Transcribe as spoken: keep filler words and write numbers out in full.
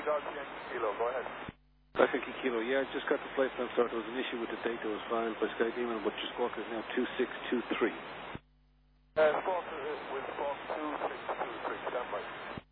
Golf Yankee Kilo, go ahead. Golf Yankee Kilo, yeah, I just got the flight plan started. There was an issue with the date that was filed by SkyBeam, but your squawk is now two six two three. Uh, squawk uh, with squawk two six two three, stand by.